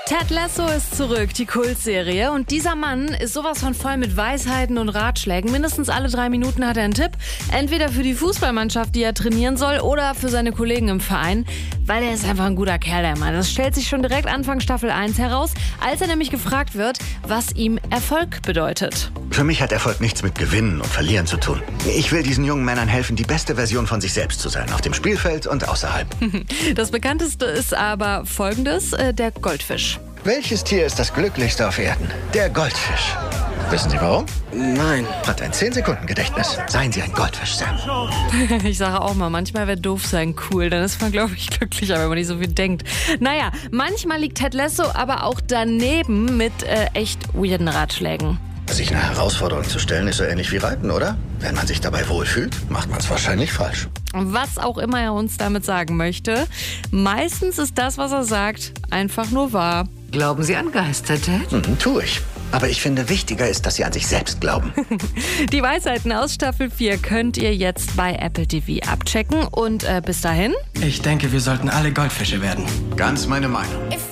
Ted Lasso ist zurück, die Kultserie. Und dieser Mann ist sowas von voll mit Weisheiten und Ratschlägen. Mindestens alle 3 Minuten hat er einen Tipp. Entweder für die Fußballmannschaft, die er trainieren soll, oder für seine Kollegen im Verein. Weil er ist einfach ein guter Kerl, der Mann. Das stellt sich schon direkt Anfang Staffel 1 heraus, als er nämlich gefragt wird, was ihm Erfolg bedeutet. Für mich hat Erfolg nichts mit Gewinnen und Verlieren zu tun. Ich will diesen jungen Männern helfen, die beste Version von sich selbst zu sein. Auf dem Spielfeld und außerhalb. Das bekannteste ist aber folgendes, der Goldfisch. Welches Tier ist das glücklichste auf Erden? Der Goldfisch. Wissen Sie warum? Nein. Hat ein 10-Sekunden-Gedächtnis. Seien Sie ein Goldfisch, Sam. Ich sage auch mal, manchmal wäre doof sein cool. Dann ist man, glaube ich, glücklicher, wenn man nicht so viel denkt. Naja, manchmal liegt Ted Lasso aber auch daneben mit echt weirden Ratschlägen. Sich eine Herausforderung zu stellen, ist so ähnlich wie Reiten, oder? Wenn man sich dabei wohlfühlt, macht man es wahrscheinlich falsch. Was auch immer er uns damit sagen möchte, meistens ist das, was er sagt, einfach nur wahr. Glauben Sie an Geister, Ted? Tue ich. Aber ich finde, wichtiger ist, dass Sie an sich selbst glauben. Die Weisheiten aus Staffel 4 könnt ihr jetzt bei Apple TV abchecken. Und bis dahin? Ich denke, wir sollten alle Goldfische werden. Ganz meine Meinung.